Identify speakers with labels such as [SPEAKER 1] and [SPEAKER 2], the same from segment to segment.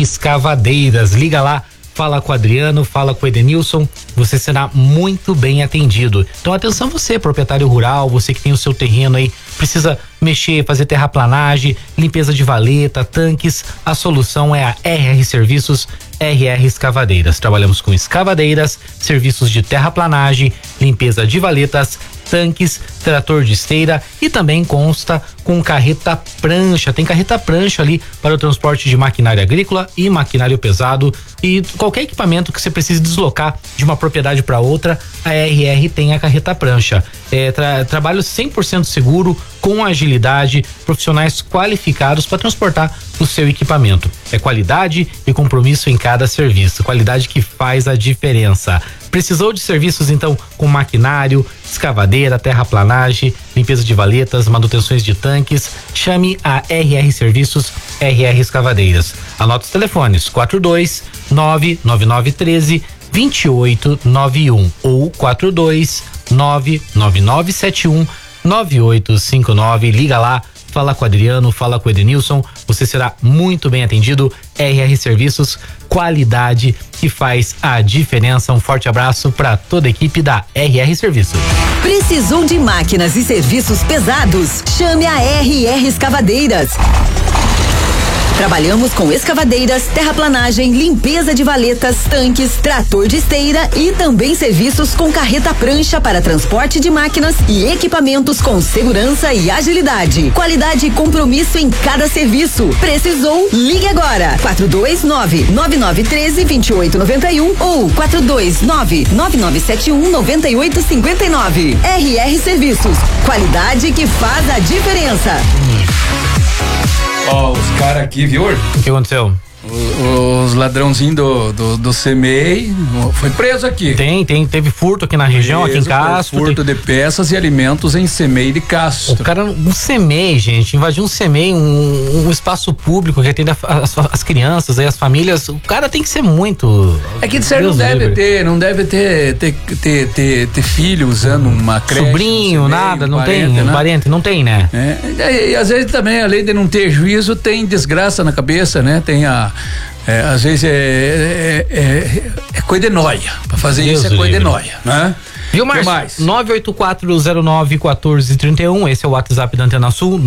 [SPEAKER 1] Escavadeiras. Liga lá, fala com o Adriano, fala com o Edenilson, você será muito bem atendido. Então atenção você, proprietário rural, você que tem o seu terreno aí, precisa mexer, fazer terraplanagem, limpeza de valeta, tanques, a solução é a RR Serviços, RR Escavadeiras. Trabalhamos com escavadeiras, serviços de terraplanagem, limpeza de valetas, tanques, trator de esteira e também consta com carreta prancha. Tem carreta prancha ali para o transporte de maquinário agrícola e maquinário pesado e qualquer equipamento que você precise deslocar de uma propriedade para outra, a RR tem a carreta prancha. Trabalho 100% seguro, com agilidade, profissionais qualificados para transportar o seu equipamento. É qualidade e compromisso em cada serviço, qualidade que faz a diferença. Precisou de serviços então com maquinário, escavadeira, terraplanagem, limpeza de valetas, manutenções de tanques? Chame a RR Serviços, RR Escavadeiras. Anote os telefones: 42 99913 2891 ou 42 99971 9859. Liga lá, fala com o Adriano, fala com o Edenilson, você será muito bem atendido. RR Serviços, qualidade que faz a diferença. Um forte abraço para toda a equipe da RR Serviços.
[SPEAKER 2] Precisou de máquinas e serviços pesados? Chame a RR Escavadeiras. Trabalhamos com escavadeiras, terraplanagem, limpeza de valetas, tanques, trator de esteira e também serviços com carreta prancha para transporte de máquinas e equipamentos com segurança e agilidade. Qualidade e compromisso em cada serviço. Precisou? Ligue agora. 429-9913-2891 ou 429-9971-9859. RR Serviços. Qualidade que faz a diferença.
[SPEAKER 3] Ó, os caras aqui, viu?
[SPEAKER 1] O que aconteceu?
[SPEAKER 3] Os ladrãozinhos do CMEI foi preso aqui.
[SPEAKER 1] Teve furto aqui na região, aqui em Castro.
[SPEAKER 3] Furto de peças e alimentos em CMEI de Castro.
[SPEAKER 1] O cara, um CMEI, gente, invadiu um CMEI, um espaço público que atende as crianças, aí as famílias. O cara tem que ser muito.
[SPEAKER 3] É que de certo não deve ter filho usando uma creche.
[SPEAKER 1] Sobrinho,
[SPEAKER 3] CMEI,
[SPEAKER 1] nada, não tem, né? Parente, não tem, né?
[SPEAKER 3] E às vezes também, além de não ter juízo, tem desgraça na cabeça, né? Tem às vezes é coisa de noia. Pra fazer Deus isso é coisa de noia, né?
[SPEAKER 1] Viu, Márcio? 984091431, esse é o WhatsApp da Antena Sul,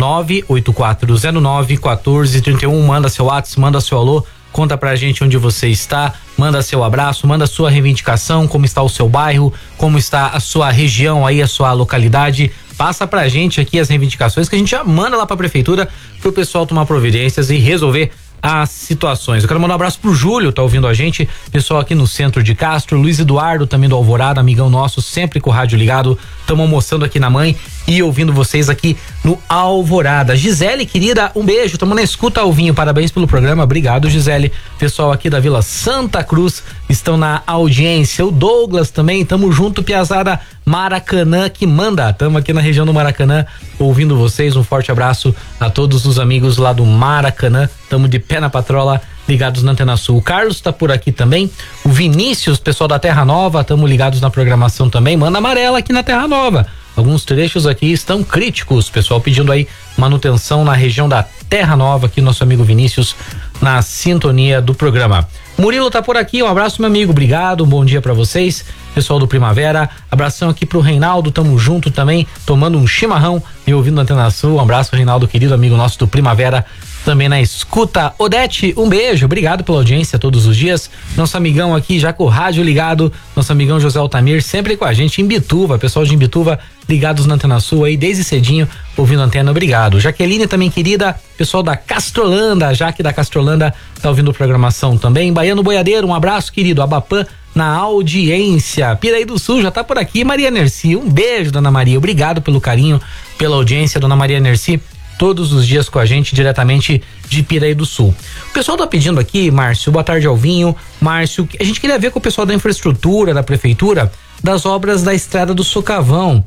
[SPEAKER 1] 984091431. Manda seu WhatsApp, manda seu alô, conta pra gente onde você está, manda seu abraço, manda sua reivindicação, como está o seu bairro, como está a sua região aí, a sua localidade. Passa pra gente aqui as reivindicações que a gente já manda lá pra prefeitura pro pessoal tomar providências e resolver as situações. Eu quero mandar um abraço pro Júlio, tá ouvindo a gente, pessoal aqui no centro de Castro, Luiz Eduardo também do Alvorada, amigão nosso, sempre com o rádio ligado, estamos almoçando aqui na mãe e ouvindo vocês aqui no Alvorada. Gisele, querida, um beijo, estamos na escuta, Alvinho, parabéns pelo programa, obrigado, Gisele. Pessoal aqui da Vila Santa Cruz estão na audiência, o Douglas também, tamo junto, piazada Maracanã que manda, tamo aqui na região do Maracanã ouvindo vocês, um forte abraço a todos os amigos lá do Maracanã, tamo de pé na patrola, ligados na Antena Sul. O Carlos tá por aqui também, o Vinícius, pessoal da Terra Nova, tamo ligados na programação também, manda amarela aqui na Terra Nova, alguns trechos aqui estão críticos, pessoal pedindo aí manutenção na região da Terra Nova, aqui nosso amigo Vinícius na sintonia do programa. Murilo tá por aqui, um abraço, meu amigo, obrigado, um bom dia pra vocês, pessoal do Primavera, abração aqui pro Reinaldo, tamo junto também, tomando um chimarrão e ouvindo a Antena Sul, um abraço, Reinaldo, querido amigo nosso do Primavera, também na escuta. Odete, um beijo, obrigado pela audiência todos os dias, nosso amigão aqui já com o rádio ligado, nosso amigão José Altamir, sempre com a gente em Bituva, pessoal de Imbituva ligados na Antena Sul aí desde cedinho, ouvindo a antena, obrigado. Jaqueline também, querida, pessoal da Castrolanda, a Jaque da Castrolanda tá ouvindo programação também. Baiano Boiadeiro, um abraço, querido. Abapã na audiência. Piraí do Sul já tá por aqui. Maria Nerci, um beijo, dona Maria, obrigado pelo carinho, pela audiência, dona Maria Nerci, todos os dias com a gente, diretamente de Piraí do Sul. O pessoal tá pedindo aqui, Márcio, boa tarde, Alvinho. Márcio, a gente queria ver com o pessoal da infraestrutura, da prefeitura, das obras da estrada do Socavão.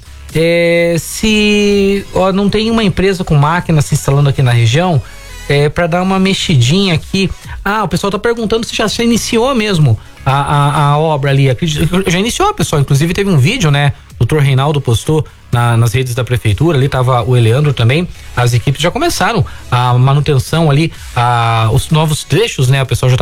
[SPEAKER 1] Se não tem uma empresa com máquina se instalando aqui na região, para dar uma mexidinha aqui. O pessoal tá perguntando se já iniciou mesmo a obra ali. Já iniciou, pessoal, inclusive teve um vídeo, né? O Dr. Reinaldo postou nas redes da prefeitura, ali tava o Eleandro também, as equipes já começaram a manutenção ali, os novos trechos, né? O pessoal já tá